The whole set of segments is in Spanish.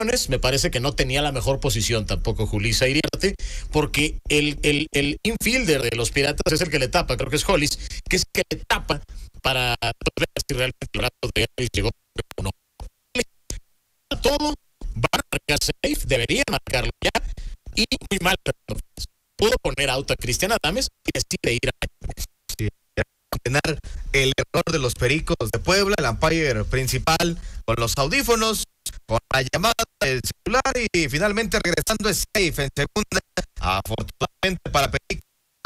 me parece que no tenía la mejor posición tampoco Julissa Iriarte, porque el infielder de los Piratas es el que le tapa, creo que es Hollis, que es el que le tapa para ver si realmente el brazo de Ellis llegó o no. Todo va a marcar safe, debería marcarlo ya, y muy mal. Pudo poner out a Cristian Adames y decide ir a condenar el error de los Pericos de Puebla, el umpire principal con los audífonos, con la llamada del celular y finalmente regresando es safe en segunda. Afortunadamente para Pericos,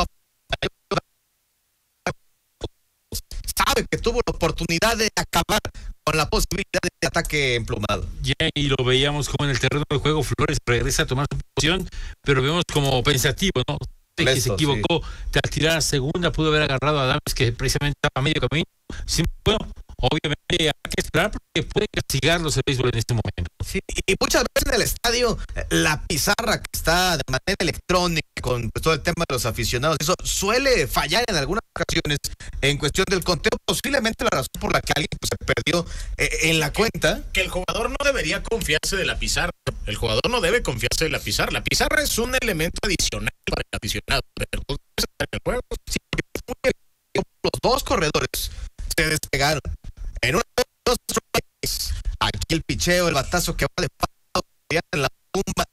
sabe que tuvo la oportunidad de acabar con la posibilidad de ataque emplumado. Ya, y lo veíamos como en el terreno de juego, Flores regresa a tomar su posición, pero vemos como pensativo, ¿no? Que se equivocó, sí. Al tirar a segunda pudo haber agarrado a Adames, que precisamente estaba a medio camino. Sí, bueno, obviamente hay que esperar porque puede castigarlos el béisbol en este momento. Sí, y muchas veces en el estadio la pizarra que está de manera electrónica con todo el tema de los aficionados, eso suele fallar en algunas ocasiones en cuestión del conteo, posiblemente la razón por la que alguien se perdió en la cuenta. Que el jugador no debería confiarse de la pizarra. El jugador no debe confiarse de la pizarra. La pizarra es un elemento adicional para el aficionado. Pero en el juego, sí, los dos corredores se despegaron. En uno de los strikes, aquí el picheo, el batazo que va de paso, en la tumba,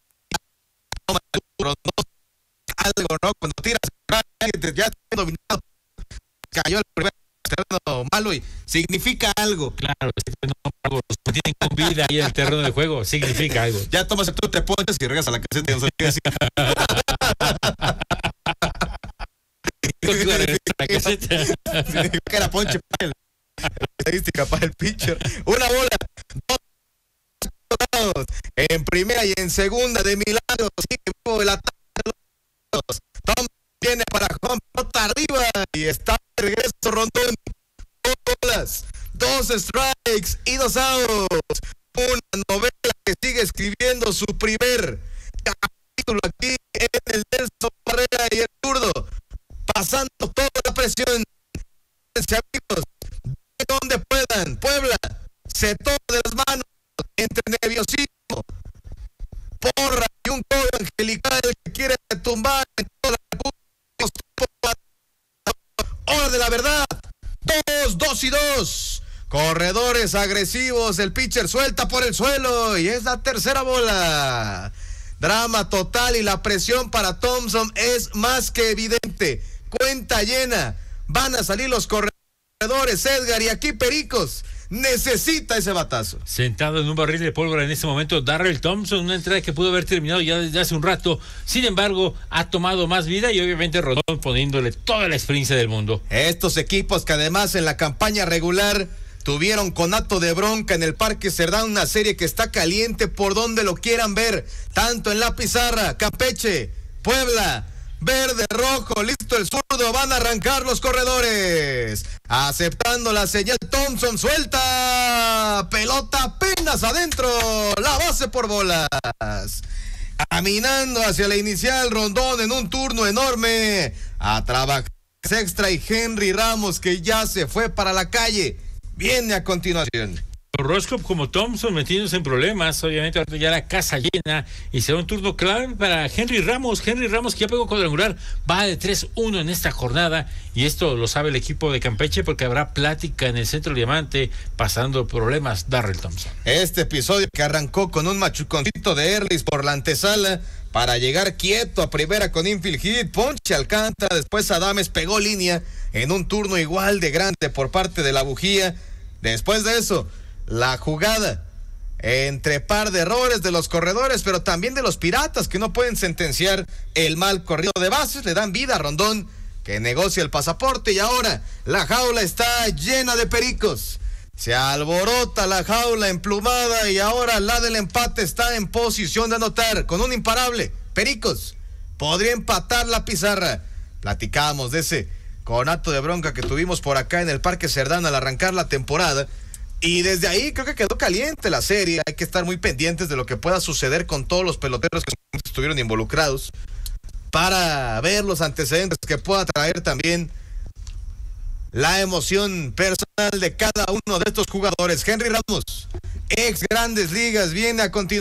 algo, ¿no? Cuando tiras, ya está dominado, cayó el primer terreno malo y significa algo. Claro, algo, los mantienen con vida ahí en el terreno de juego, significa algo. Ya tomas el tú, te pones y regresas a la caseta y no sé así. Que era ponche para el estadística para el pitcher. Una bola, dos en primera y en segunda de milagro. Sigue vivo el ataque de los Tom viene para Juan Pelota arriba y está de regreso Rondón. Dos bolas, dos strikes y 2 outs. Una novela que sigue escribiendo su primer capítulo aquí en el Nelson Barrera y el zurdo, pasando toda la presión. Amigos, de donde puedan, Puebla se toma de las manos entre nerviosismo, porra y un coro angelical que quiere tumbar en toda la hora de la verdad. 2 corredores agresivos, el pitcher suelta por el suelo y es la tercera bola. Drama total y la presión para Thompson es más que evidente. Cuenta llena, van a salir los corredores, Edgar, y aquí Pericos necesita ese batazo. Sentado en un barril de pólvora en este momento, Darrell Thompson, una entrada que pudo haber terminado ya desde hace un rato, sin embargo, ha tomado más vida y obviamente Rondón poniéndole toda la experiencia del mundo. Estos equipos que además en la campaña regular tuvieron conato de bronca en el Parque Cerdán, una serie que está caliente por donde lo quieran ver, tanto en la pizarra, Campeche, Puebla, verde, rojo, listo el zurdo, van a arrancar los corredores. Aceptando la señal, Thompson suelta, pelota apenas adentro, la base por bolas. Caminando hacia la inicial, Rondón en un turno enorme, a trabajar extra y Henry Ramos que ya se fue para la calle, viene a continuación. Roscoe como Thompson metiéndose en problemas, obviamente ya la casa llena y será un turno clave para Henry Ramos que ya pegó cuadrangular, va de 3-1 en esta jornada y esto lo sabe el equipo de Campeche porque habrá plática en el Centro Diamante pasando problemas Darrell Thompson. Este episodio que arrancó con un machuconcito de Erlis por la antesala para llegar quieto a primera con infield hit, ponche Alcántara, después Adames pegó línea en un turno igual de grande por parte de la bujía. Después de eso, la jugada entre par de errores de los corredores, pero también de los Piratas que no pueden sentenciar el mal corrido de bases, le dan vida a Rondón que negocia el pasaporte y ahora la jaula está llena de Pericos. Se alborota la jaula emplumada y ahora la del empate está en posición de anotar con un imparable. Pericos podría empatar la pizarra. Platicábamos de ese conato de bronca que tuvimos por acá en el Parque Cerdán al arrancar la temporada. Y desde ahí creo que quedó caliente la serie. Hay que estar muy pendientes de lo que pueda suceder con todos los peloteros que estuvieron involucrados para ver los antecedentes que pueda traer también la emoción personal personal de cada uno de estos jugadores. Henry Ramos, ex Grandes Ligas, viene a continuación